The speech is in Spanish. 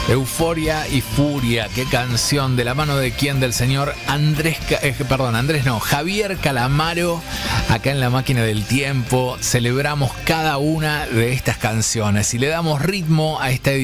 Euforia y Furia, qué canción, de la mano de quién, del señor Javier Calamaro, acá en La Máquina del Tiempo. Celebramos cada una de estas canciones y le damos ritmo a esta edición